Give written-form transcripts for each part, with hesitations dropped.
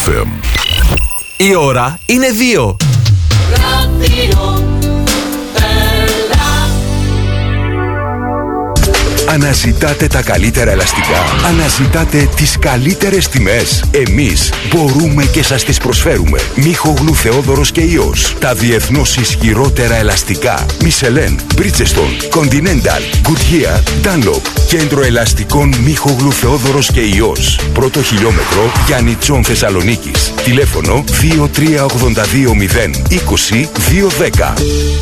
FM. Η ώρα είναι 2. Αναζητάτε τα καλύτερα ελαστικά. Αναζητάτε τις καλύτερες τιμές. Εμείς μπορούμε και σας τις προσφέρουμε. Μίχογλου, Θεόδωρος και Ιός. Τα διεθνώς ισχυρότερα ελαστικά. Michelin, Bridgestone, Continental, Goodyear, Dunlop. Κέντρο ελαστικών Μίχογλου, Θεόδωρος και Ιός. Πρώτο χιλιόμετρο Γιάννητσον Θεσσαλονίκης. Τηλέφωνο 2382 020 210.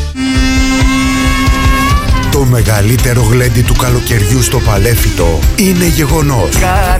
Το μεγαλύτερο γλέντι του καλοκαιριού στο Παλέφυτο είναι γεγονός.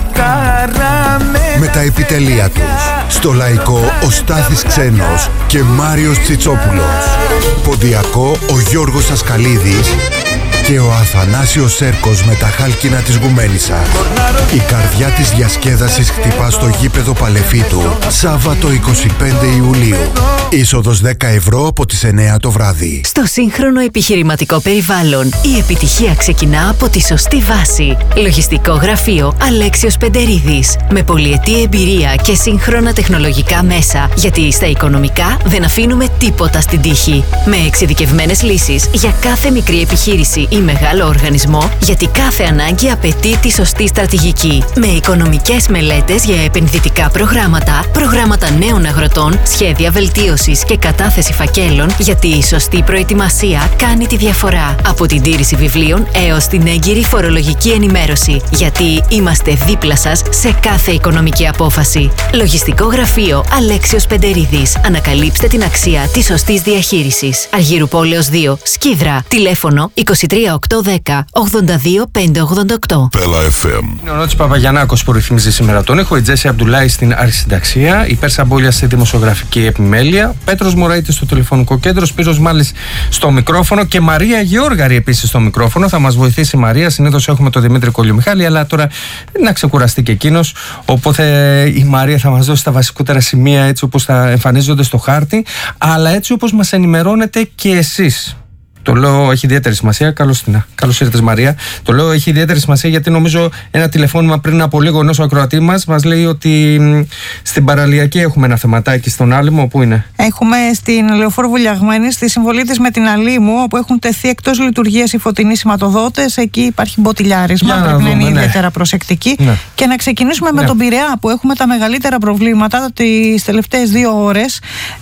Με τα επιτελεία τους. Στο Λαϊκό ο Στάθης Ξένος και Μάριος Τσιτσόπουλος. Ποντιακό ο Γιώργος Ασκαλίδης και ο Αθανάσιος Σέρκος με τα χάλκινα της Γουμένισσας. Η καρδιά της διασκέδασης χτυπά στο γήπεδο Παλεφίτου Σάββατο 25 Ιουλίου. Είσοδος 10 ευρώ από τις 9 το βράδυ. Στο σύγχρονο επιχειρηματικό περιβάλλον, η επιτυχία ξεκινά από τη σωστή βάση. Λογιστικό γραφείο Αλέξιος Πεντερίδης. Με πολυετή εμπειρία και σύγχρονα τεχνολογικά μέσα. Γιατί στα οικονομικά δεν αφήνουμε τίποτα στην τύχη. Με εξειδικευμένες λύσεις για κάθε μικρή επιχείρηση ή μεγάλο οργανισμό, γιατί κάθε ανάγκη απαιτεί τη σωστή στρατηγική. Με οικονομικές μελέτες για επενδυτικά προγράμματα, προγράμματα νέων αγροτών, σχέδια βελτίωσης και κατάθεση φακέλων, γιατί η σωστή προετοιμασία κάνει τη διαφορά. Από την τήρηση βιβλίων έως την έγκυρη φορολογική ενημέρωση, γιατί είμαστε δίπλα σας σε κάθε οικονομική απόφαση. Λογιστικό γραφείο Αλέξιος Πεντερίδης. Ανακαλύψτε την αξία της σωστής διαχείρισης. Αργύρου Πόλεως 2, Σκίδρα. Τηλέφωνο 23810 82 588. Πέλα FM. Είναι ο Νότης Παπαγιαννάκος που ρυθμίζει σήμερα τον ήχο, η Τζέσι Αμπτουλάη στην αρχισυνταξία, η Πέρσα Μπόλια στη δημοσιογραφική επιμέλεια, Πέτρος Μωραΐτης στο τηλεφωνικό κέντρο, Σπύρος Μάλης στο μικρόφωνο και Μαρία Γεώργαρη επίσης στο μικρόφωνο. Θα μας βοηθήσει η Μαρία. Συνήθως έχουμε τον Δημήτρη Κολιομιχάλη, αλλά τώρα να ξεκουραστεί και εκείνος. Οπότε η Μαρία θα μας δώσει τα βασικότερα σημεία έτσι όπως θα εμφανίζονται στο χάρτη, αλλά έτσι όπως μας ενημερώνετε και εσείς. Το λέω έχει ιδιαίτερη σημασία. Καλώς ήρθες, Μαρία. Το λέω έχει ιδιαίτερη σημασία γιατί νομίζω ένα τηλεφώνημα πριν από λίγο ενός ακροατή μας λέει ότι στην παραλιακή έχουμε ένα θεματάκι στον Άλυμο. Πού είναι? Έχουμε στην Λεωφόρο Βουλιαγμένη, στη συμβολή της με την Αλήμου, όπου έχουν τεθεί εκτός λειτουργίας οι φωτεινοί σηματοδότες. Εκεί υπάρχει μποτιλιάρισμα. Πρέπει να είναι ιδιαίτερα προσεκτική. Ναι. Και να ξεκινήσουμε με τον Πειραιά, που έχουμε τα μεγαλύτερα προβλήματα τις τελευταίες 2 ώρες,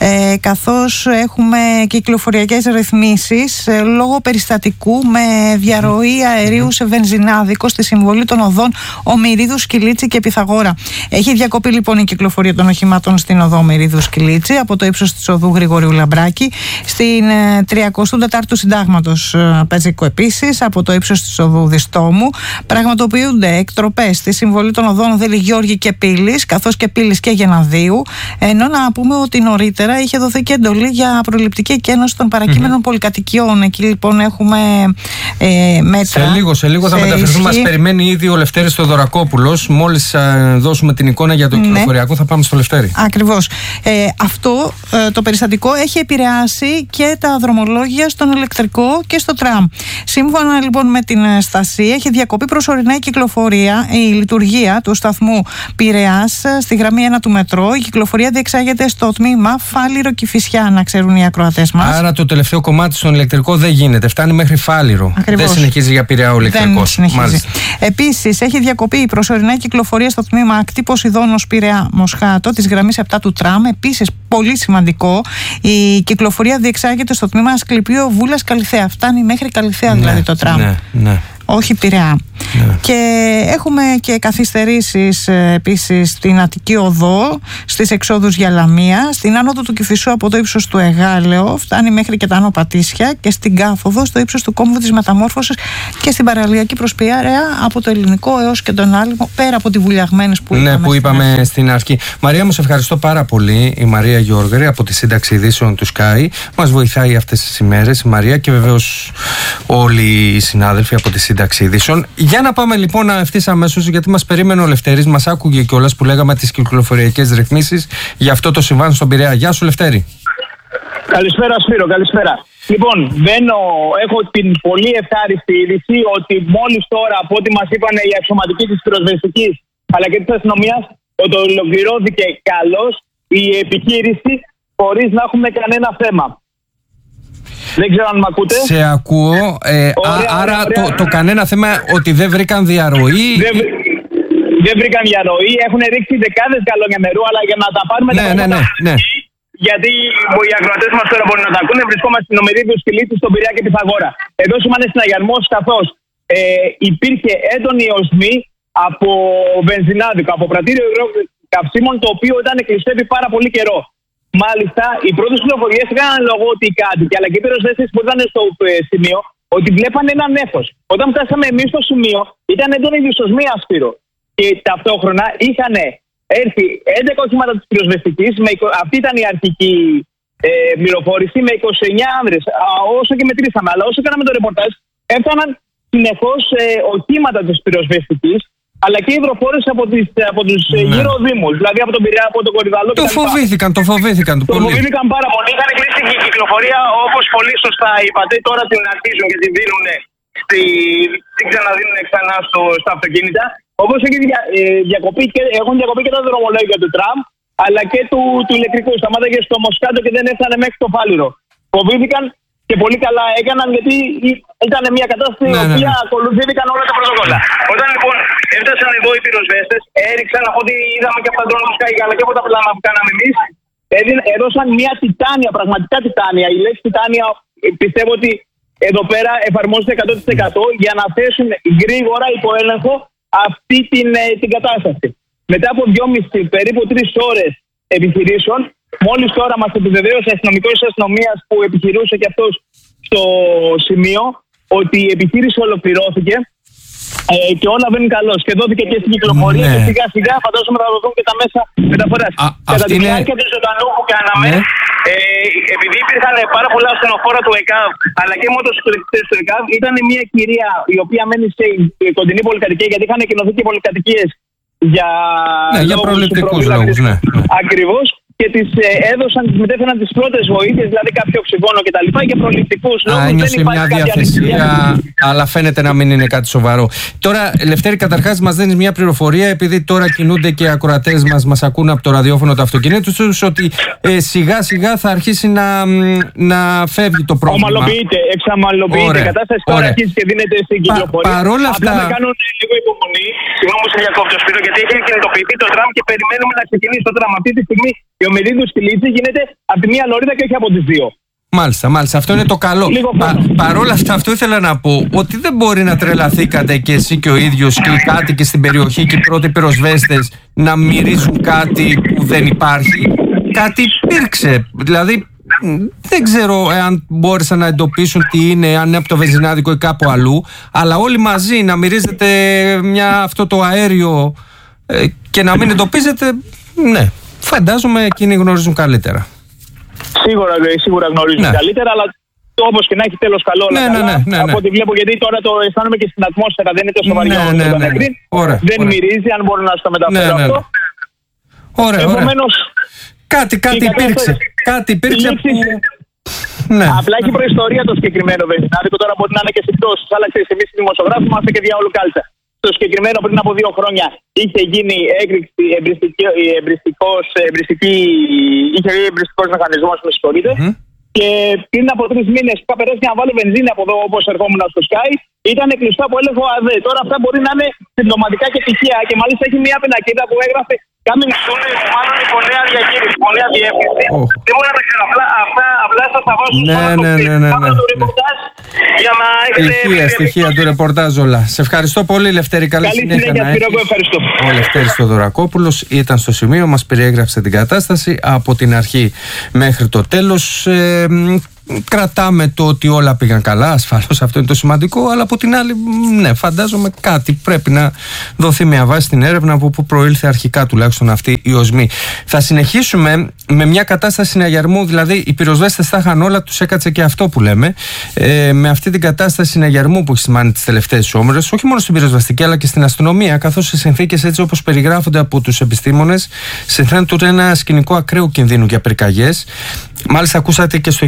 καθώς έχουμε κυκλοφοριακές ρυθμίσεις λόγω περιστατικού με διαρροή αερίου σε βενζινάδικο στη συμβολή των οδών Ομηρίδου, Σκυλίτσι και Πυθαγόρα. Έχει διακοπεί λοιπόν η κυκλοφορία των οχημάτων στην οδό Ομηρίδου, Σκυλίτσι από το ύψος της οδού Γρηγορίου Λαμπράκη, στην 34ου Συντάγματος Πεζικού επίσης από το ύψος της οδού Διστόμου. Πραγματοποιούνται εκτροπές στη συμβολή των οδών Δέλη Γιώργη και Πύλης, καθώς και Πύλης και Γεναδίου. Ενώ να πούμε ότι νωρίτερα είχε δοθεί και εντολή για προληπτική εκένωση των παρακείμενων πολυκατοικιών. Εκεί λοιπόν έχουμε μέτρα. Σε λίγο θα μεταφερθούμε. Μας περιμένει ήδη ο Λευτέρης Θοδωρακόπουλος. Μόλις δώσουμε την εικόνα για το κυκλοφοριακό, θα πάμε στο Λευτέρη. Ακριβώς. Αυτό το περιστατικό έχει επηρεάσει και τα δρομολόγια στον ηλεκτρικό και στο τραμ. Σύμφωνα λοιπόν με την Στασία, έχει διακοπεί προσωρινά η κυκλοφορία, η λειτουργία του σταθμού Πειραιάς στη γραμμή 1 του μετρό. Η κυκλοφορία διεξάγεται στο τμήμα Φάληρο Κηφισιά, να ξέρουν οι ακροατές μας. Άρα το τελευταίο κομμάτι στον ηλεκτρικό δεν γίνεται. Φτάνει μέχρι Φάληρο. Ακριβώς. Δεν συνεχίζει για Πειραιά ο ηλεκτρικός. Επίσης, έχει διακοπεί η προσωρινά κυκλοφορία στο τμήμα Ακτή Ποσειδώνος Πειραιά Μοσχάτο της γραμμής 7 του τραμ. Επίσης, πολύ σημαντικό, η κυκλοφορία διεξάγεται στο τμήμα Ασκληπείο Βούλας Καλυθέα. Φτάνει μέχρι Καλυθέα δηλαδή το τραμ. Ναι. Όχι Πειραιά. Ναι. Και έχουμε και καθυστερήσεις επίσης στην Αττική Οδό, στις εξόδους για Λαμία, στην άνοδο του Κηφισού από το ύψος του Εγάλεο, φτάνει μέχρι και τα Άνω Πατήσια, και στην Κάφοδο στο ύψος του κόμβου της Μεταμόρφωσης και στην παραλιακή προς Πειραιά από το Ελληνικό έως και τον Άλυμο, πέρα από τη Βουλιαγμένης που είπαμε στην αρχή. Μαρία, μου σε ευχαριστώ πάρα πολύ. Η Μαρία Γεώργαρη από τη σύνταξη ειδήσεων του Sky μας βοηθάει αυτές τις ημέρες. Η Μαρία και βεβαίως όλοι οι συνάδελφοι από τη σύνταξη ειδήσεων. Για να πάμε λοιπόν ευθύς αμέσως, γιατί μας περίμενε ο Λευτέρης, μας άκουγε κιόλας που λέγαμε τις κυκλοφοριακές ρυθμίσεις για αυτό το συμβάν στον Πειραιά. Γεια σου, Λευτέρη. Καλησπέρα, Σπύρο, καλησπέρα. Λοιπόν, έχω την πολύ ευχάριστη είδηση ότι μόλις τώρα, από ό,τι μας είπαν οι αξιωματικοί της πυροσβεστικής αλλά και της αστυνομίας, ότι ολοκληρώθηκε καλώς η επιχείρηση χωρίς να έχουμε κανένα θέμα. Δεν ξέρω αν με ακούτε. Σε ακούω. Άρα το κανένα θέμα ότι δεν βρήκαν διαρροή. Δεν βρήκαν διαρροή. Έχουν ρίξει δεκάδες γκαλόνια νερού, αλλά για να τα πάρουμε τα πράγματα. Γιατί οι ακροατές μας τώρα μπορούν να τα ακούνε. Βρισκόμαστε στην Ομηρίδου Στυλίτη, στον Πειραιά και τη Θαγόρα. Εδώ σημαίνει συναγερμός, καθώς υπήρχε έντονη οσμή από βενζινάδικο, από πρατήριο καυσίμων, το οποίο ήταν κλειστεύει πάρα πολύ καιρό. Μάλιστα, οι πρώτες πληροφορίες έκαναν λόγο ότι οι κάτοικοι αλλά και οι πυροσβέστες που ήταν στο σημείο ότι βλέπανε ένα νέφος. Όταν φτάσαμε εμείς στο σημείο, ήταν έντονη δυσοσμία, Σπύρο. Και ταυτόχρονα είχαν έρθει 11 οχήματα της πυροσβεστικής, αυτή ήταν η αρχική πληροφόρηση, με 29 άνδρες. Όσο και μετρήσαμε, αλλά όσο κάναμε το ρεπορτάζ, έφταναν συνεχώς οχήματα της πυροσβεστικής, αλλά και υδροφόρες από τους γύρω δήμους, δηλαδή από τον Πειραιά, από τον Κορυδαλό. Το φοβήθηκαν πάρα πολύ. Είχαν κλείσει και η κυκλοφορία, όπως πολύ σωστά είπατε. Τώρα την αρχίζουν και την δίνουν, την ξαναδίνουν ξανά στα αυτοκίνητα. Όπως έχουν διακοπεί και τα δρομολόγια του τραμ, αλλά και του ηλεκτρικού. Σταμάταγε στο Μοσκάτο και δεν έφτανε μέχρι το Φάληρο. Φοβήθηκαν και πολύ καλά έκαναν, γιατί ήταν μια κατάσταση η οποία ακολουθήθηκαν όλα τα πρωτοκόλλα. Όταν λοιπόν έφτασαν εδώ οι πυροσβέστες, έριξαν από ό,τι είδαμε και από τα ντρόνα που σκάγανε και από τα πλάνα που κάναμε εμείς, έδωσαν μια τιτάνια, πραγματικά τιτάνια. Η λέξη τιτάνια πιστεύω ότι εδώ πέρα εφαρμόζεται 100% για να θέσουν γρήγορα υπό έλεγχο αυτή την κατάσταση. Μετά από 2,5 περίπου 3 ώρες επιχειρήσεων, μόλις τώρα μας επιβεβαίωσε αστυνομικός της αστυνομίας που επιχειρούσε και αυτός στο σημείο ότι η επιχείρηση ολοκληρώθηκε και όλα βαίνουν καλώς. Και δόθηκε και στην κυκλοφορία και σιγά σιγά φαντάζομαι θα δοθούν και τα μέσα μεταφοράς. Κατά τη διάρκεια του ζωντανού που κάναμε, επειδή υπήρχαν πάρα πολλά ασθενοφόρα του ΕΚΑΒ αλλά και μοτοσυκλετιστές του ΕΚΑΒ, ήταν μια κυρία η οποία μένει σε κοντινή πολυκατοικία, γιατί είχαν εκκοινωθεί και πολυκατοικίες για προληπτικούς λόγους. Ακριβώς. Και τις έδωσαν, τις μετέφεραν τις πρώτες βοήθειες, δηλαδή κάποιο οξυγόνο κτλ. Για προληπτικούς λόγους. Ένιωσε μια διαθεσία, αλλά φαίνεται να μην είναι κάτι σοβαρό. Τώρα, Λευτέρη, καταρχάς μας δίνεις μια πληροφορία, επειδή τώρα κινούνται και οι ακροατές μας ακούν από το ραδιόφωνο του αυτοκινήτου τους, ότι σιγά σιγά θα αρχίσει να φεύγει το πρόβλημα. Εξαμαλοποιείται. Η κατάσταση τώρα αρχίζει και δίνεται στην κυκλοφορία. Παρόλα αυτά. Απλά να κάνουν λίγο υπομονή. Συγγνώμη που σε διακόπτω, Σπύρο, γιατί έχει κινητοποιηθεί το τραμ και περιμένουμε να ξεκινήσει το τραμ. Αυτή τη στιγμή η Ομηρίδου Στυλίτη γίνεται από τη μία λωρίδα και όχι από τις δύο. Μάλιστα. Αυτό είναι το καλό. Παρόλα αυτά, αυτό ήθελα να πω, ότι δεν μπορεί να τρελαθήκατε και εσύ και ο ίδιος και οι κάτοικοι στην περιοχή και οι πρώτοι πυροσβέστες να μυρίζουν κάτι που δεν υπάρχει. Κάτι υπήρξε. Δηλαδή, δεν ξέρω αν μπόρεσαν να εντοπίσουν τι είναι, αν είναι από το βενζινάδικο ή κάπου αλλού, αλλά όλοι μαζί να μυρίζετε αυτό το αέριο και να μην εντοπίζετε, ναι. Φαντάζομαι εκείνοι γνωρίζουν καλύτερα. Σίγουρα γνωρίζουν καλύτερα, αλλά όπως και να έχει τέλος καλό. Από ό,τι βλέπω, γιατί τώρα το αισθάνομαι και στην ατμόσφαιρα, δεν είναι τόσο βαριά όσο το νεκρή. Δεν μυρίζει, αν μπορώ να σου το μεταφέρω αυτό. Επομένως, κάτι υπήρξε. Απλά έχει προϊστορία το συγκεκριμένο βενζινάδικο. Τώρα μπορεί να είναι και συμπτώσεις, αλλά ξέρεις, εμείς οι δημοσιογράφοι είμαστε και διάολου κάλτσα. Το συγκεκριμένο πριν από 2 χρόνια είχε γίνει έκρηξη είχε εμπριστικός μηχανισμός, με συγχωρείτε. Και πριν από 3 μήνες που είχα περάσει να βάλω βενζίνη από εδώ, όπως ερχόμουν στο Sky, ήταν κλειστό από έλεγχο ΑΔΕ. Τώρα αυτά μπορεί να είναι συμπτωματικά και τυχαία, και μάλιστα έχει μια πινακίδα που έγραφε coming soon, μάλλον υπονέα διαχείριση, υπονέα διεύθυνση. Δεν μπορεί να τα ξέρω. Απλά σας θα βάζω στο ρεπορτάζ για να έχετε στοιχεία του ρεπορτάζ όλα. Σε ευχαριστώ πολύ, Λευτέρη. Καλή συνέχεια να έχεις. Ο Λευτέρης Θοδωρακόπουλος ήταν στο σημείο, μας περιέγραψε την κατάσταση από την αρχή μέχρι το τέλος. Κρατάμε το ότι όλα πήγαν καλά, ασφαλώς αυτό είναι το σημαντικό, αλλά από την άλλη, ναι, φαντάζομαι κάτι πρέπει να δοθεί μια βάση στην έρευνα από που προήλθε αρχικά τουλάχιστον αυτή η οσμή. Θα συνεχίσουμε με μια κατάσταση συναγερμού, δηλαδή οι πυροσβέστες τα είχαν όλα, τους έκατσε και αυτό που λέμε, με αυτή την κατάσταση συναγερμού που έχει σημάνει τις τελευταίες ώρες, όχι μόνο στην πυροσβεστική αλλά και στην αστυνομία, καθώς οι συνθήκες έτσι όπως περιγράφονται από τους επιστήμονες συνθέτουν ένα σκηνικό ακραίου κινδύνου για πυρκαγιές. Μάλιστα, ακούσατε και στο ηχητικό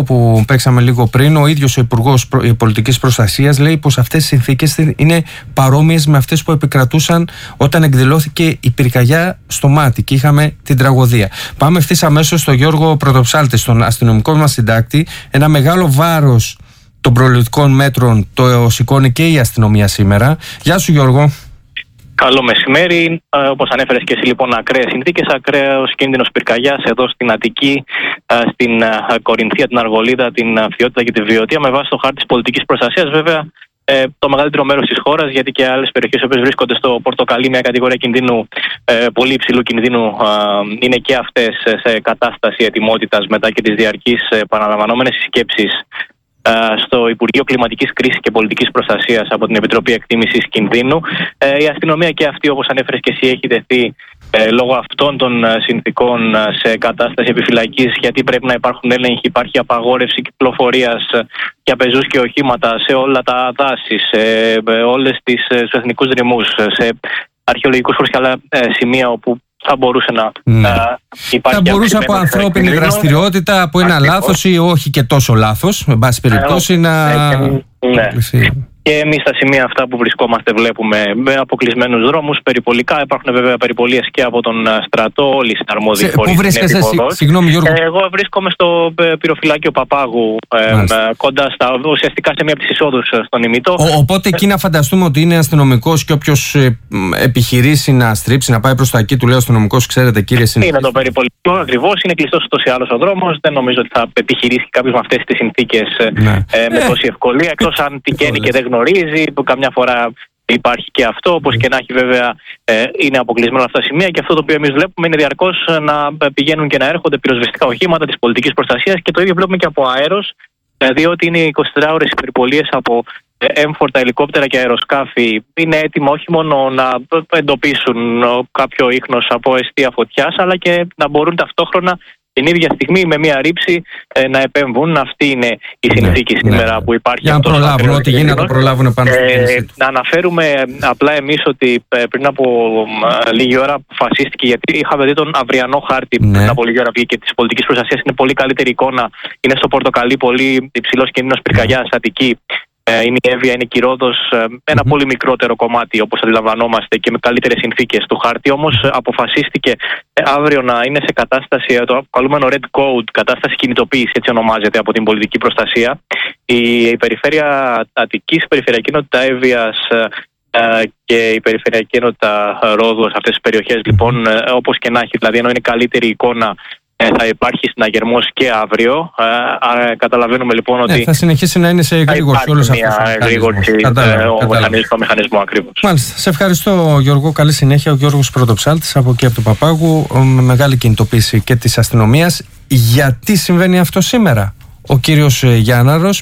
που παίξαμε λίγο πριν, ο ίδιος ο Υπουργός Πολιτικής Προστασίας λέει πως αυτές οι συνθήκες είναι παρόμοιες με αυτές που επικρατούσαν όταν εκδηλώθηκε η πυρκαγιά στο Μάτι και είχαμε την τραγωδία. Πάμε ευθύς αμέσως στο Γιώργο Πρωτοψάλτη, στον αστυνομικό μας συντάκτη. Ένα μεγάλο βάρος των προληπτικών μέτρων το σηκώνει και η αστυνομία σήμερα. Γεια σου, Γιώργο. Καλό μεσημέρι. Όπως ανέφερες και εσύ, λοιπόν, ακραίες συνθήκες, ακραίος κίνδυνος πυρκαγιάς εδώ στην Αττική, στην Κορινθία, την Αργολίδα, την Φθιότητα και τη Βιωτία, με βάση το χάρτη της πολιτικής προστασίας, βέβαια. Το μεγαλύτερο μέρος της χώρας, γιατί και άλλες περιοχές που βρίσκονται στο πορτοκαλί, μια κατηγορία κινδύνου, πολύ υψηλού κινδύνου, είναι και αυτές σε κατάσταση ετοιμότητας μετά και τις διαρκείς επαναλαμβανόμενες συσκέψεις στο Υπουργείο Κλιματικής Κρίσης και Πολιτικής Προστασίας από την Επιτροπή Εκτίμησης Κινδύνου. Η αστυνομία και αυτή, όπως ανέφερες και εσύ, έχει τεθεί λόγω αυτών των συνθήκων σε κατάσταση επιφυλακής, γιατί πρέπει να υπάρχουν έλεγχοι, υπάρχει απαγόρευση κυκλοφορίας για πεζούς και οχήματα σε όλα τα δάση, σε όλες τους εθνικούς δρυμούς, σε αρχαιολογικούς χώρους και άλλα σημεία όπου θα μπορούσε να υπάρχει. Θα μπορούσε από ανθρώπινη δραστηριότητα, από ένα λάθος ή όχι και τόσο λάθος, με πάση περιπτώσει, να. Και εμείς στα σημεία αυτά που βρισκόμαστε βλέπουμε με αποκλεισμένους δρόμους, περιπολικά. Υπάρχουν βέβαια περιπολίες και από τον στρατό, όλοι οι συναρμόδιοι φορείς. Πού βρίσκεσαι εσύ, συγγνώμη Γιώργο? Εγώ βρίσκομαι στο πυροφυλάκιο Παπάγου, κοντά ουσιαστικά σε μία από τις εισόδους στον Ημιτό. Οπότε εκεί να φανταστούμε ότι είναι αστυνομικός και όποιος επιχειρήσει να στρίψει, να πάει προς τα εκεί, του λέει ο αστυνομικός, ξέρετε κύριε συνθήκες. Είναι το περιπολικό ακριβώς, είναι κλειστός ούτως ή άλλως ο δρόμος. Δεν νομίζω ότι θα επιχειρήσει κάποιος με αυτές τις συνθήκες με τόση ευκολία, εκτός αν τυχαίνει και δεν γνωρίζει, που καμιά φορά υπάρχει και αυτό, όπως και να έχει βέβαια είναι αποκλεισμένα αυτά τα σημεία, και αυτό το οποίο εμείς βλέπουμε είναι διαρκώς να πηγαίνουν και να έρχονται πυροσβεστικά οχήματα της πολιτικής προστασίας, και το ίδιο βλέπουμε και από αέρος, διότι είναι 24 ώρες οι περιπολίες από έμφορτα ελικόπτερα και αεροσκάφη. Είναι έτοιμα όχι μόνο να εντοπίσουν κάποιο ίχνος από αιστεία φωτιάς, αλλά και να μπορούν ταυτόχρονα την ίδια στιγμή με μία ρήψη να επέμβουν. Αυτή είναι η συνθήκη σήμερα που υπάρχει. Για να προλάβουν, ό,τι γίνει να το προλάβουν πάνω στην κίνηση του. Να αναφέρουμε απλά εμείς ότι πριν από λίγη ώρα αποφασίστηκε, γιατί είχαμε δει τον αυριανό χάρτη πριν από λίγη ώρα και της πολιτικής προστασίας, είναι πολύ καλύτερη εικόνα. Είναι στο πορτοκαλί πολύ υψηλός κίνδυνος πυρκαγιάς, Αττική. Είναι η Εύβοια, είναι η Κυρόδος, ένα πολύ μικρότερο κομμάτι όπως αντιλαμβανόμαστε και με καλύτερες συνθήκες του χάρτη. Όμως αποφασίστηκε αύριο να είναι σε κατάσταση, το αποκαλούμενο Red Code, κατάσταση κινητοποίηση, έτσι ονομάζεται από την πολιτική προστασία. Η περιφέρεια Αττικής, η περιφερειακή ενότητα Εύβοιας και η περιφερειακή ενότητα Ρόδου, σε αυτές τις περιοχές, λοιπόν, όπως και να έχει, δηλαδή ενώ είναι καλύτερη εικόνα, θα υπάρχει συναγερμός και αύριο. Καταλαβαίνουμε λοιπόν ότι θα συνεχίσει να είναι σε εγρήγορση όλος αυτός ο μηχανισμό ακριβώς. Μάλιστα. Σε ευχαριστώ Γιώργο, καλή συνέχεια. Ο Γιώργος Πρωτοψάλτης από εκεί από το Παπάγου, με μεγάλη κινητοποίηση και της αστυνομίας. Γιατί συμβαίνει αυτό σήμερα? Ο κύριος Γιάνναρος,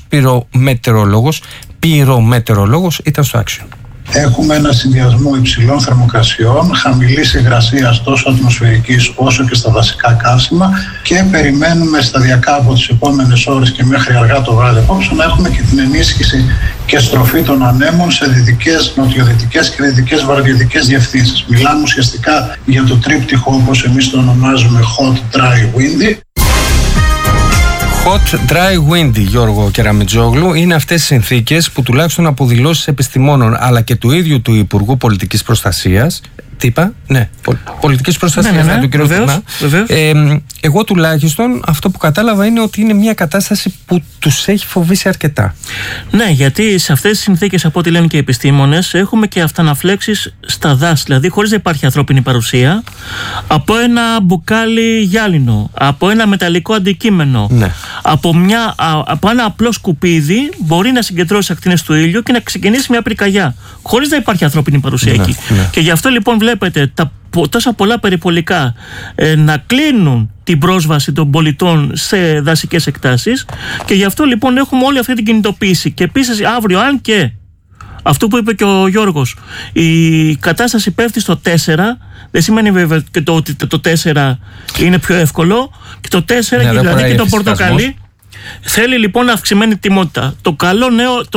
πυρομετεωρολόγος, ήταν στο Action. Έχουμε ένα συνδυασμό υψηλών θερμοκρασιών, χαμηλής υγρασίας τόσο ατμοσφαιρικής όσο και στα δασικά καύσιμα, και περιμένουμε σταδιακά από τις επόμενες ώρες και μέχρι αργά το βράδυ απόψε να έχουμε και την ενίσχυση και στροφή των ανέμων σε δυτικές, νοτιοδυτικές και δυτικές βαρδιοδυτικές διευθύνσεις. Μιλάμε ουσιαστικά για το τρίπτυχο, όπως εμείς το ονομάζουμε, hot, dry, windy. Hot, dry, windy, Γιώργο Κεραμιτζόγλου, είναι αυτές οι συνθήκες που τουλάχιστον από δηλώσεις επιστημόνων αλλά και του ίδιου του Υπουργού Πολιτικής Προστασίας, πολιτικής προστασίας, του κ. Βεβαίως. Εγώ τουλάχιστον αυτό που κατάλαβα είναι ότι είναι μια κατάσταση που τους έχει φοβήσει αρκετά. Ναι, γιατί σε αυτές τις συνθήκες, από ό,τι λένε και οι επιστήμονες, έχουμε και αυταναφλέξεις στα δάση. Δηλαδή, χωρίς να υπάρχει ανθρώπινη παρουσία, από ένα μπουκάλι γυάλινο, από ένα μεταλλικό αντικείμενο, από ένα απλό σκουπίδι, μπορεί να συγκεντρώσει ακτίνες του ήλιου και να ξεκινήσει μια πυρκαγιά, χωρίς να υπάρχει ανθρώπινη παρουσία εκεί. Και γι' αυτό λοιπόν βλέπετε τόσα πολλά περιπολικά να κλείνουν την πρόσβαση των πολιτών σε δασικές εκτάσεις, και γι' αυτό λοιπόν έχουμε όλη αυτή την κινητοποίηση. Και επίσης αύριο, αν και αυτό που είπε και ο Γιώργος, η κατάσταση πέφτει στο 4, δεν σημαίνει βέβαια και ότι το 4 είναι πιο εύκολο, και το 4 δηλαδή και το πορτοκαλί θέλει λοιπόν αυξημένη τιμότητα. Το καλό νέο,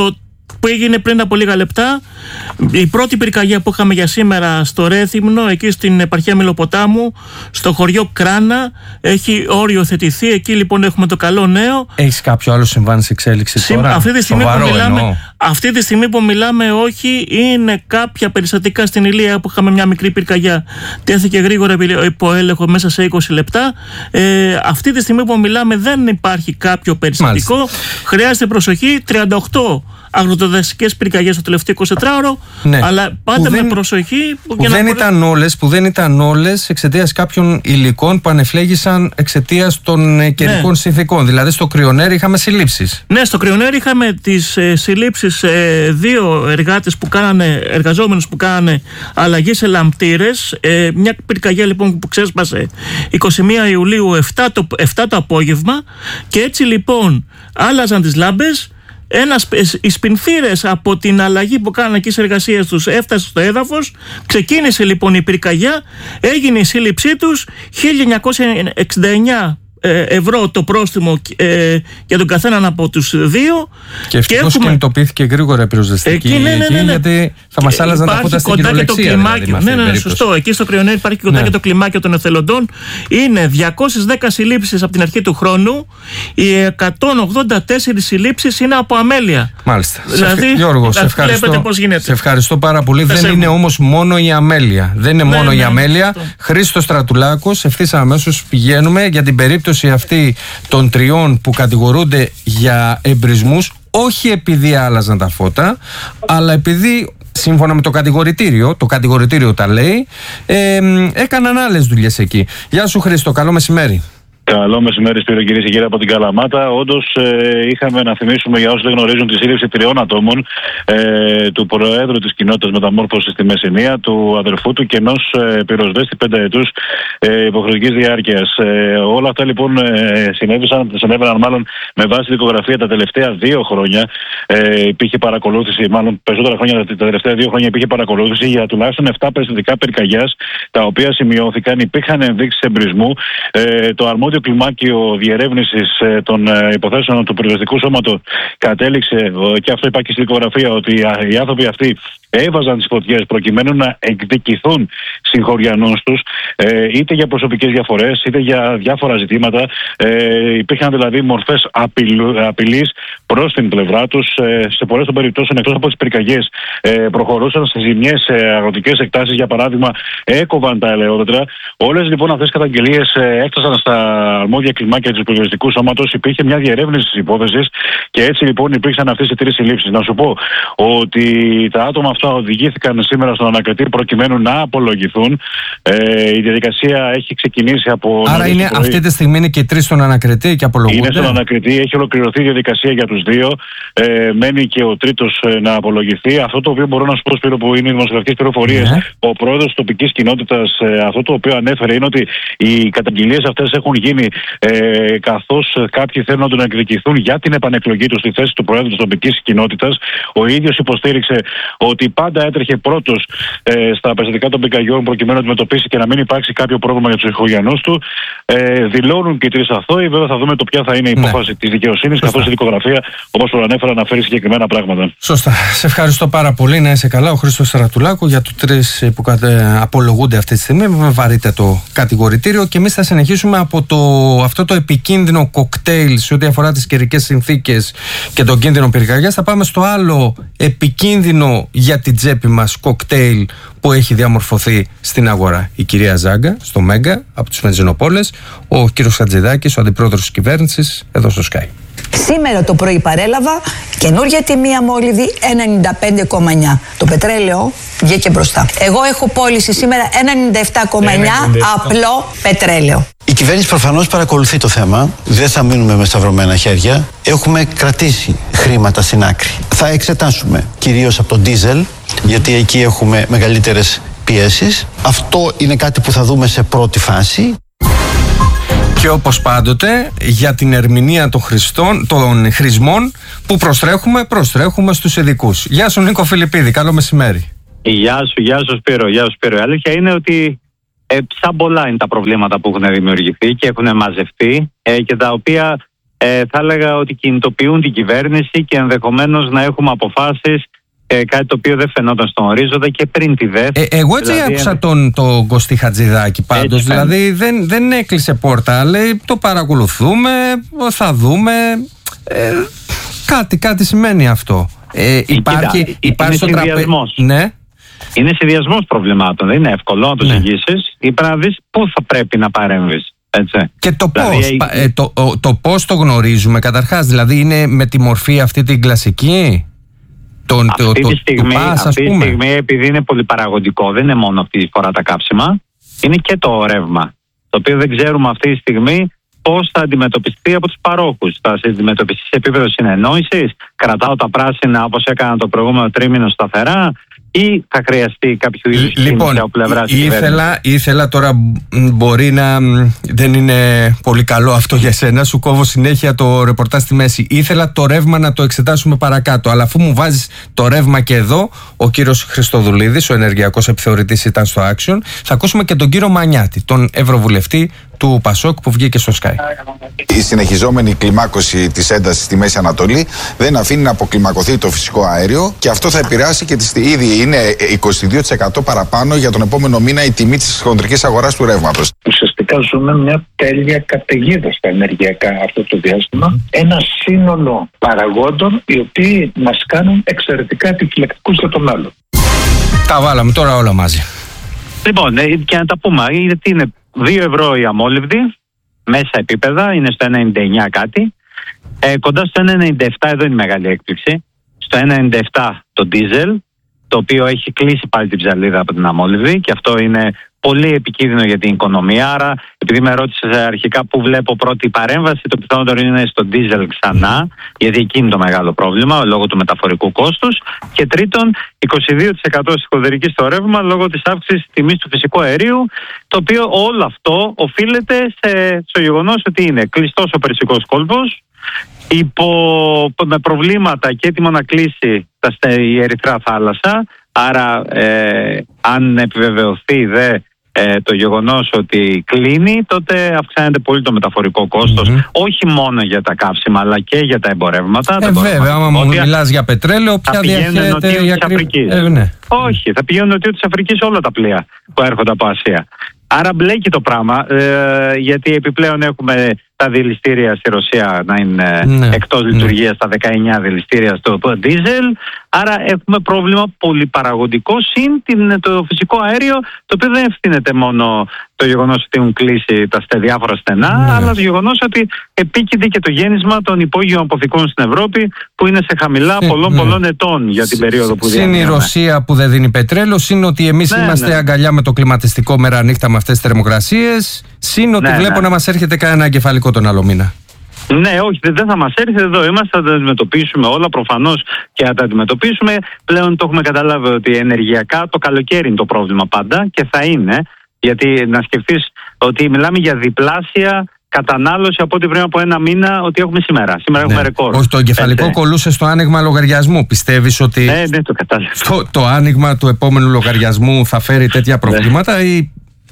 που έγινε πριν από λίγα λεπτά. Η πρώτη πυρκαγιά που είχαμε για σήμερα στο Ρέθυμνο, εκεί στην επαρχία Μελοποτάμου, στο χωριό Κράνα, έχει οριοθετηθεί. Εκεί λοιπόν έχουμε το καλό νέο. Έχεις κάποιο άλλο συμβάν σε εξέλιξη τώρα? Αυτή τη στιγμή που μιλάμε όχι. Είναι κάποια περιστατικά στην Ηλία που είχαμε μια μικρή πυρκαγιά. Τέθηκε γρήγορα υπό έλεγχο μέσα σε 20 λεπτά. Αυτή τη στιγμή που μιλάμε δεν υπάρχει κάποιο περιστατικό. Μάλιστα. Χρειάζεται προσοχή. 38 αγροτοδασικές πυρκαγιές το τελευταίο 24ωρο, αλλά πάντα με προσοχή. Που δεν ήταν όλες εξαιτίας κάποιων υλικών που ανεφλέγησαν εξαιτίας των καιρικών συνθήκων. Δηλαδή στο Κρυονέρι είχαμε συλλήψεις. Ναι, στο Κρυονέρι είχαμε τις συλλήψεις 2 εργαζόμενους που κάνανε αλλαγή σε λαμπτήρες. Μια πυρκαγιά λοιπόν που ξέσπασε 21 Ιουλίου 7 το απόγευμα, και έτσι λοιπόν άλλαζαν τις λάμπες. Οι σπινθήρες από την αλλαγή που κάνανε εκεί στις εργασίες τους έφτασε στο έδαφος, ξεκίνησε λοιπόν η πυρκαγιά, έγινε η σύλληψή τους, 1969 ευρώ το πρόστιμο για τον καθέναν από τους 2. Και ευτυχώς κινητοποιήθηκε γρήγορα η πυροσβεστική γιατί θα μας άλλαζαν τα φώτα στην κυριολεξία. Ναι, σωστό. Εκεί στο Κρυονέρι υπάρχει και κοντά και το κλιμάκιο των εθελοντών. Είναι 210 συλλήψεις από την αρχή του χρόνου. Οι 184 συλλήψεις είναι από αμέλεια. Μάλιστα. Δηλαδή, Γιώργο, σε ευχαριστώ πάρα πολύ. Δεν είναι όμως μόνο η αμέλεια. Δεν είναι μόνο η αμέλεια. Χρήστος Στρατουλάκος, ευθύς αμέσως πηγαίνουμε για την περίπτωση αυτή των 3 που κατηγορούνται για εμπρισμούς, όχι επειδή άλλαζαν τα φώτα, αλλά επειδή σύμφωνα με το κατηγορητήριο τα λέει, έκαναν άλλες δουλειές εκεί. Γεια σου Χρήστο, καλό μεσημέρι. Καλό μεσημέρι, Σπύρο, κυρίες και κύριοι από την Καλαμάτα. Όντως, είχαμε να θυμίσουμε για όσους δεν γνωρίζουν τη σύλληψη 3 ατόμων, του Προέδρου της Κοινότητας Μεταμόρφωσης στη Μεσσηνία, του αδερφού του και ενός πυροσβέστη 5 ετούς υποχρεωτικής διάρκειας. Όλα αυτά λοιπόν συνέβαιναν μάλλον με βάση δικογραφία τα τελευταία 2 χρόνια. Υπήρχε παρακολούθηση, μάλλον περισσότερα χρόνια, τα τελευταία 2 χρόνια υπήρχε παρακολούθηση για τουλάχιστον 7 περιστατικά πυρκαγιάς, τα οποία σημειώθηκαν, υπήρχαν ενδείξεις εμπρισμού. Το αρμόδιο κλιμάκιο διερεύνησης των υποθέσεων του πυροσβεστικού σώματος κατέληξε, και αυτό υπάρχει στη δικογραφία, ότι οι άνθρωποι αυτοί έβαζαν τις φωτιές προκειμένου να εκδικηθούν συγχωριανούς τους, είτε για προσωπικές διαφορές είτε για διάφορα ζητήματα. Υπήρχαν δηλαδή μορφές απειλής προς την πλευρά τους. Σε πολλές των περιπτώσεων, εκτός από τις πυρκαγιές, προχωρούσαν σε ζημιές σε αγροτικές εκτάσεις, για παράδειγμα, έκοβαν τα ελαιόδεντρα. Όλες λοιπόν αυτές οι καταγγελίες έφτασαν στα αρμόδια κλιμάκια του πυροσβεστικού σώματος. Υπήρχε μια διερεύνηση της υπόθεσης και έτσι λοιπόν υπήρξαν αυτές οι 3 συλλήψεις. Να σου πω ότι τα άτομα αυτά οδηγήθηκαν σήμερα στον ανακριτή προκειμένου να απολογηθούν. Η διαδικασία έχει ξεκινήσει από. Άρα είναι, αυτή τη στιγμή είναι και οι 3 στον ανακριτή και απολογούνται. Είναι στον ανακριτή, έχει ολοκληρωθεί η διαδικασία για τους 2. Μένει και ο 3ος να απολογηθεί. Αυτό το οποίο μπορώ να σου πω, Σπύρο, που είναι οι δημοσιογραφικές πληροφορίες, ο πρόεδρος της τοπικής κοινότητας, αυτό το οποίο ανέφερε είναι ότι οι καταγγελίες αυτές έχουν γίνει καθώς κάποιοι θέλουν να τον εκδικηθούν για την επανεκλογή του στη θέση του προέδρου της τοπικής κοινότητας. Ο ίδιος υποστήριξε ότι πάντα έτρεχε πρώτος στα περιστατικά των πυρκαγιών προκειμένου να αντιμετωπίσει και να μην υπάρξει κάποιο πρόβλημα για τους συγχωριανούς του. Δηλώνουν και οι 3 αθώοι. Βέβαια, θα δούμε το ποια θα είναι η υπόφαση της δικαιοσύνης, καθώς η δικογραφία, όπως προανέφερα, αναφέρει συγκεκριμένα πράγματα. Σωστά. Σε ευχαριστώ πάρα πολύ. Να είσαι καλά. Ο Χρήστος Στρατουλάκου για τους 3 που απολογούνται αυτή τη στιγμή. Με βαρύτατο κατηγορητήριο. Και εμείς θα συνεχίσουμε από αυτό το επικίνδυνο κοκτέιλ σε ό,τι αφορά τις καιρικές συνθήκες και τον κίνδυνο πυρκαγιάς. Θα πάμε στο άλλο επικίνδυνο για την τσέπη μας κοκτέιλ που έχει διαμορφωθεί στην αγορά. Η κυρία Ζάγκα στο Μέγκα από τους Βενζινοπόλες, ο κύριος Χατζηδάκης, ο αντιπρόεδρος της κυβέρνησης, εδώ στο Sky. Σήμερα το πρωί παρέλαβα καινούργια τιμή αμόλυβη 1,95,9. Το πετρέλαιο βγήκε μπροστά. Εγώ έχω πώληση σήμερα 1,97,9 απλό πετρέλαιο. Η κυβέρνηση προφανώς παρακολουθεί το θέμα. Δεν θα μείνουμε με σταυρωμένα χέρια. Έχουμε κρατήσει χρήματα στην άκρη. Θα εξετάσουμε κυρίως από το ντίζελ, γιατί εκεί έχουμε μεγαλύτερες πιέσεις. Αυτό είναι κάτι που θα δούμε σε πρώτη φάση. Και όπως πάντοτε, για την ερμηνεία των χρησμών που προστρέχουμε στους ειδικούς. Γεια σου Νίκο Φιλιππίδη, καλό μεσημέρι. Γεια σου Σπύρο. Η αλήθεια είναι ότι σαν πολλά είναι τα προβλήματα που έχουν δημιουργηθεί και έχουν μαζευτεί και τα οποία θα έλεγα ότι κινητοποιούν την κυβέρνηση και ενδεχομένως να έχουμε αποφάσεις, κάτι το οποίο δεν φαινόταν στον ορίζοντα και πριν τη ΔΕΘ. Εγώ έτσι δηλαδή, άκουσα τον Κωστή Χατζηδάκη πάντως, δηλαδή δεν έκλεισε πόρτα, λέει το παρακολουθούμε, θα δούμε, κάτι σημαίνει αυτό. Υπάρχει στο τραπέζι. Ναι. Είναι συνδυασμός προβλημάτων, δεν είναι εύκολο να το ζυγίσεις, ή πρέπει να δεις πού θα πρέπει να παρέμβεις. Έτσι. Και το δηλαδή, πώς, πώς το γνωρίζουμε καταρχάς, δηλαδή είναι με τη μορφή αυτή την κλασική? Αυτή τη στιγμή, επειδή είναι πολυπαραγωγικό, δεν είναι μόνο αυτή τη φορά τα κάψιμα, είναι και το ρεύμα, το οποίο δεν ξέρουμε αυτή τη στιγμή πώς θα αντιμετωπιστεί από τους παρόχους. Θα αντιμετωπιστεί σε επίπεδο συνεννόησης, κρατάω τα πράσινα όπως έκανα το προηγούμενο τρίμηνο σταθερά, ή θα χρειαστεί κάποιο είδους κίνηση από πλευρά της κυβέρνησης? Ήθελα τώρα, μπορεί να δεν είναι πολύ καλό αυτό για σένα, σου κόβω συνέχεια το ρεπορτάζ στη μέση. Ήθελα το ρεύμα να το εξετάσουμε παρακάτω, αλλά αφού μου βάζεις το ρεύμα και εδώ, ο κύριος Χριστοδουλίδης, ο ενεργειακός επιθεωρητής, ήταν στο Action. Θα ακούσουμε και τον κύριο Μανιάτη, τον ευρωβουλευτή του Πασόκ που βγήκε στο Sky. Η συνεχιζόμενη κλιμάκωση της έντασης στη Μέση Ανατολή δεν αφήνει να αποκλιμακωθεί το φυσικό αέριο και αυτό θα επηρεάσει και ήδη είναι 22% παραπάνω για τον επόμενο μήνα η τιμή της χοντρικής αγοράς του ρεύματος. Ουσιαστικά ζούμε μια τέλεια καταιγίδα στα ενεργειακά αυτό το διάστημα. Ένα σύνολο παραγόντων οι οποίοι μας κάνουν εξαιρετικά επιφυλακτικούς για το μέλλον. Τα βάλαμε τώρα όλα μαζί. Λοιπόν, και να τα πούμε, γιατί είναι 2 ευρώ η αμόλυβδη, μέσα επίπεδα, είναι στο 1,99 κάτι. Κοντά στο 1,97 εδώ είναι η μεγάλη έκπληξη. Στο 1,97 το ντίζελ, το οποίο έχει κλείσει πάλι την ψαλίδα από την αμόλυβδη και αυτό είναι πολύ επικίνδυνο για την οικονομία. Άρα, επειδή με ρώτησε αρχικά που βλέπω πρώτη παρέμβαση, το πιθανότερο είναι στο ντίζελ ξανά, γιατί εκεί είναι το μεγάλο πρόβλημα λόγω του μεταφορικού κόστους. Και τρίτον, 22% σηκωδερική στο ρεύμα λόγω της αύξησης τιμής του φυσικού αερίου, το οποίο όλο αυτό οφείλεται στο γεγονός ότι είναι κλειστός ο Περσικός κόλπος, με προβλήματα και έτοιμο να κλείσει η Ερυθρά θάλασσα. Άρα, αν επιβεβαιωθεί το γεγονός ότι κλείνει, τότε αυξάνεται πολύ το μεταφορικό κόστος, όχι μόνο για τα καύσιμα αλλά και για τα εμπορεύματα. Βέβαια, άμα μου μιλάς για πετρέλαιο, ποια διαχέεται η Αφρικής? Όχι, θα πηγαίνουν νοτιού της Αφρικής όλα τα πλοία που έρχονται από Ασία. Άρα μπλέκει το πράγμα, γιατί επιπλέον έχουμε τα δηληστήρια στη Ρωσία να είναι εκτός λειτουργίας, τα 19 δηληστήρια στο ντίζελ. Άρα έχουμε πρόβλημα πολυπαραγωγικό συν το φυσικό αέριο, το οποίο δεν ευθύνεται μόνο το γεγονός ότι έχουν κλείσει τα διάφορα στενά, αλλά το γεγονός ότι επίκειται και το γέννησμα των υπόγειων αποθηκών στην Ευρώπη που είναι σε χαμηλά πολλών ετών για την περίοδο που διανύουμε. Συν η Ρωσία που δεν δίνει πετρέλαιο, συν ότι εμείς είμαστε αγκαλιά με το κλιματιστικό μέρα νύχτα με αυτές τις θερμοκρασίες, συν ότι βλέπω να μας έρχεται κανένα εγκεφαλικό τον άλλο μήνα. Ναι, όχι, δεν θα μας έρθει, εδώ είμαστε, θα τα αντιμετωπίσουμε όλα προφανώς και θα τα αντιμετωπίσουμε. Πλέον το έχουμε καταλάβει ότι ενεργειακά το καλοκαίρι είναι το πρόβλημα πάντα και θα είναι, γιατί να σκεφτείς ότι μιλάμε για διπλάσια κατανάλωση από ό,τι πριν από ένα μήνα ότι έχουμε σήμερα. Σήμερα έχουμε ρεκόρ. Όχι, το εγκεφαλικό κολούσε στο άνοιγμα λογαριασμού. Πιστεύεις ότι το κατάλαβα. Το άνοιγμα του επόμενου λογαριασμού θα φέρει τέτοια προβλήματα ή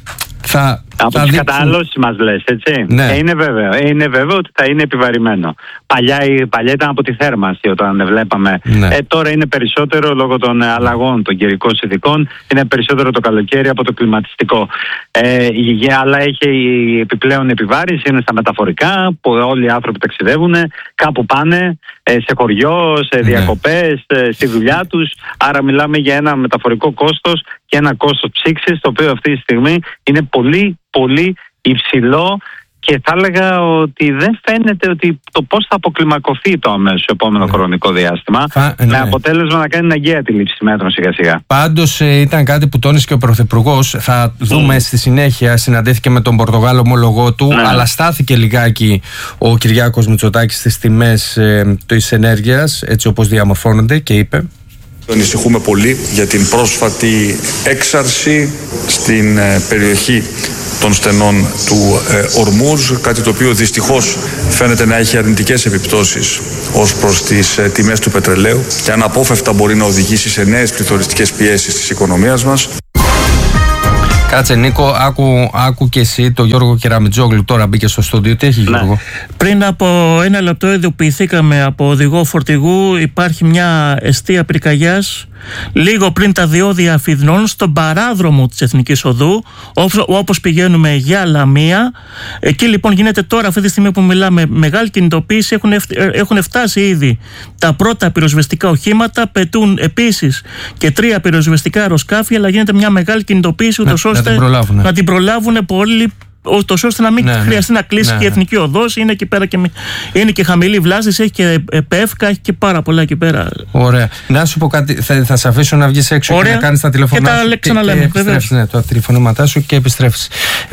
από τις καταναλώσεις μας λες, έτσι? Είναι βέβαιο ότι θα είναι επιβαρημένο. Παλιά ήταν από τη θέρμανση όταν βλέπαμε. Τώρα είναι περισσότερο λόγω των αλλαγών των καιρικών συνθηκών, είναι περισσότερο το καλοκαίρι από το κλιματιστικό. Αλλά έχει επιπλέον επιβάρηση, είναι στα μεταφορικά, που όλοι οι άνθρωποι ταξιδεύουν, κάπου πάνε, σε χωριό, σε διακοπές, στη δουλειά τους. Άρα μιλάμε για ένα μεταφορικό κόστος και ένα κόστος ψήξης, το οποίο αυτή τη στιγμή είναι πολύ υψηλό και θα έλεγα ότι δεν φαίνεται ότι το πώς θα αποκλιμακωθεί το αμέσως επόμενο χρονικό διάστημα, με αποτέλεσμα να κάνει αναγκαία τη λήψη μέτρων σιγά σιγά. Πάντως ήταν κάτι που τόνισε και ο Πρωθυπουργός, θα δούμε στη συνέχεια, συναντήθηκε με τον Πορτογάλο ομολογό του, αλλά στάθηκε λιγάκι ο Κυριάκος Μητσοτάκης στις τιμές της ενέργειας, έτσι όπως διαμορφώνονται, και είπε: Ανησυχούμε πολύ για την πρόσφατη έξαρση στην περιοχή των στενών του Ορμούζ, κάτι το οποίο δυστυχώς φαίνεται να έχει αρνητικές επιπτώσεις ως προς τις τιμές του πετρελαίου και αναπόφευκτα μπορεί να οδηγήσει σε νέες πληθωριστικές πιέσεις της οικονομίας μας. Κάτσε Νίκο, άκου και εσύ το Γιώργο Κεραμιτζόγλου, τώρα μπήκε στο στούντιο. Τι έχει Γιώργο? Πριν από ένα λεπτό ειδοποιηθήκαμε από οδηγό φορτηγού, υπάρχει μια εστία πυρκαγιάς λίγο πριν τα διόδια Αφιδνών στον παράδρομο της Εθνικής Οδού, όπως πηγαίνουμε για Λαμία. Εκεί λοιπόν γίνεται τώρα, αυτή τη στιγμή που μιλάμε, μεγάλη κινητοποίηση. Έχουν φτάσει ήδη τα πρώτα πυροσβεστικά οχήματα, πετούν επίσης και 3 πυροσβεστικά αεροσκάφη, αλλά γίνεται μια μεγάλη κινητοποίηση ούτως ώστε να την προλάβουν πολύ, ώστε να μην χρειαστεί να κλείσει και η Εθνική Οδός. Είναι εκεί πέρα είναι και χαμηλή βλάστηση, έχει και ΠΕΦΚΑ, έχει και πάρα πολλά εκεί πέρα. Ωραία. Να σου πω κάτι, θα σε αφήσω να βγεις έξω. Ωραία. Και να κάνεις τα τηλεφωνά σου. Και επιστρέφεις, τα τηλεφωνήματά σου και επιστρέφεις.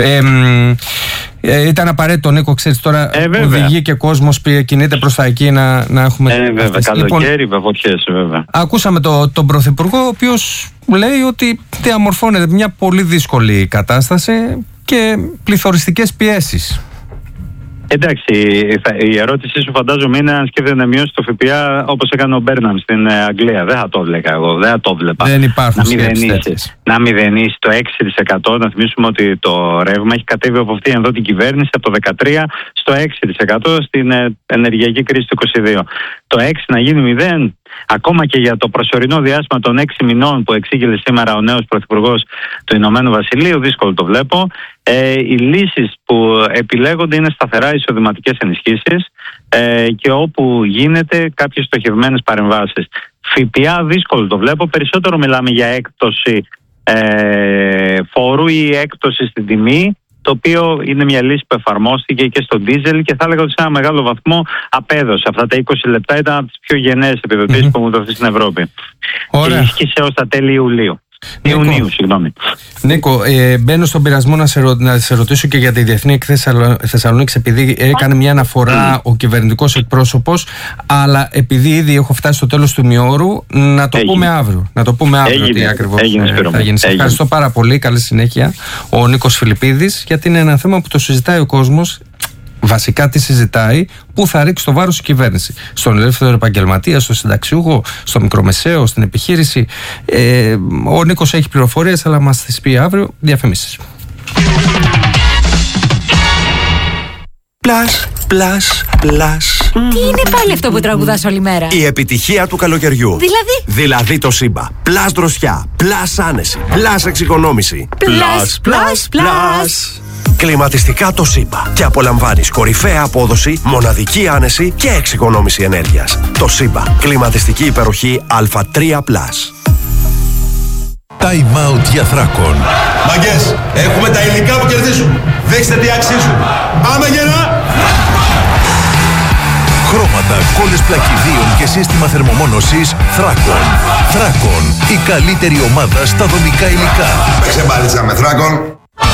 Ήταν απαραίτητο, Νίκο, ξέρεις τώρα, οδηγεί και κόσμος κινείται προς τα εκεί να έχουμε. Βέβαια, καλοκαίρι, φωτιές, βέβαια. Ακούσαμε τον Πρωθυπουργό, ο οποίος λέει ότι διαμορφώνεται μια πολύ δύσκολη κατάσταση και πληθωριστικές πιέσεις. Εντάξει, η ερώτησή σου φαντάζομαι είναι αν σκέφτεται να μειώσει το ΦΠΑ όπως έκανε ο Μπέρναμ στην Αγγλία. Δεν θα το έβλεπα εγώ, δεν θα το βλέπα. Δεν υπάρχουν να μηδενίσει το 6%. Να θυμίσουμε ότι το ρεύμα έχει κατέβει από αυτήν εδώ την κυβέρνηση από το 13% στο 6% στην ενεργειακή κρίση του 22%. Το 6% να γίνει 0%. Ακόμα και για το προσωρινό διάστημα των 6 μηνών που εξήγηλε σήμερα ο νέος Πρωθυπουργός του Ηνωμένου Βασιλείου, δύσκολο το βλέπω. Οι λύσεις που επιλέγονται είναι σταθερά εισοδηματικές ενισχύσεις και όπου γίνεται κάποιες στοχευμένες παρεμβάσεις. ΦΠΑ δύσκολο το βλέπω, περισσότερο μιλάμε για έκπτωση φόρου ή έκπτωση στην τιμή, το οποίο είναι μια λύση που εφαρμόστηκε και στο ντίζελ και θα έλεγα ότι σε ένα μεγάλο βαθμό απέδωσε. Αυτά τα 20 λεπτά ήταν από τις πιο γενναίες επιδοτήσεις που έχουν δοθεί στην Ευρώπη. Ωραία. Και ισχύσε ως τα τέλη Ιουνίου. Νίκο, μπαίνω στον πειρασμό να σε ρωτήσω και για τη Διεθνή Εκθέση Θεσσαλονίκης, επειδή έκανε μια αναφορά ο κυβερνητικός εκπρόσωπος, αλλά επειδή ήδη έχω φτάσει στο τέλος του ημιώρου, να το πούμε αύριο. Να το πούμε αύριο τι ακριβώς θα γίνει. Σε ευχαριστώ πάρα πολύ. Καλή συνέχεια. Ο Νίκος Φιλιππίδης, γιατί είναι ένα θέμα που το συζητάει ο κόσμος. Βασικά τι συζητάει, πού θα ρίξει το βάρος η κυβέρνηση? Στον ελεύθερο επαγγελματία, στο συνταξιούχο, στο μικρομεσαίο, στην επιχείρηση? Ο Νίκος έχει πληροφορίες, αλλά μας τις πει αύριο. Διαφημίσεις. Πλας, πλας, πλας. Τι είναι πάλι αυτό που τραγουδάς όλη μέρα? Η επιτυχία του καλοκαιριού. Δηλαδή το Σύμπα. Πλας δροσιά, πλας άνεση, πλας εξοικονόμηση. Πλας, πλας, πλας. Κλιματιστικά το Σύμπα. Και απολαμβάνεις κορυφαία απόδοση, μοναδική άνεση και εξοικονόμηση ενέργειας. Το Σύμπα. Κλιματιστική υπεροχή Α3+. Time out για Θράκον. Μαγκές, έχουμε τα υλικά που κερδίζουν. Δείξτε τι αξίζουν. Πάμε γερά! Χρώματα, κόλλες πλακιδίων και σύστημα θερμομόνωσης Θράκον. Θράκον, η καλύτερη ομάδα στα δομικά υλικά. Παίξε μπάλιτσα με Θράκον.